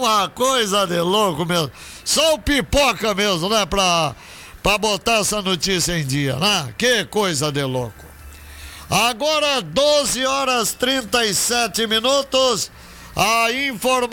uma coisa de louco mesmo. Só o Pipoca mesmo, né? Pra botar essa notícia em dia, né? Que coisa de louco. Agora 12 horas 37 minutos. A informação